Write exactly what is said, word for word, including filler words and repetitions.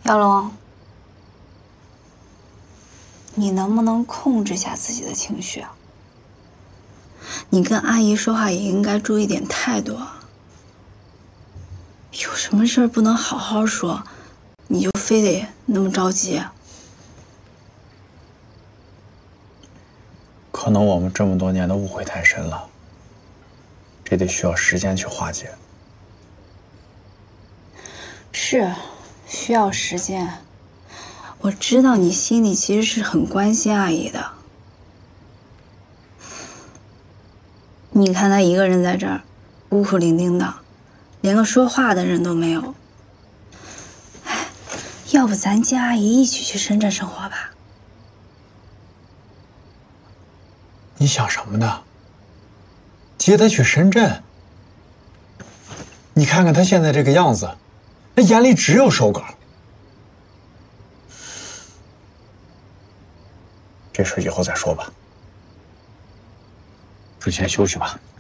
姚龙，你能不能控制下自己的情绪啊？你跟阿姨说话也应该注意点态度啊。有什么事儿不能好好说，你就非得那么着急啊？ 可能我们这么多年的误会太深了，这得需要时间去化解。 是，需要时间。我知道你心里其实是很关心阿姨的。你看她一个人在这儿，孤苦伶仃的，连个说话的人都没有。哎，要不咱接阿姨一起去深圳生活吧？ 你想什么呢？接她去深圳？你看看她现在这个样子，那眼里只有手稿。这事以后再说吧。你先休息吧。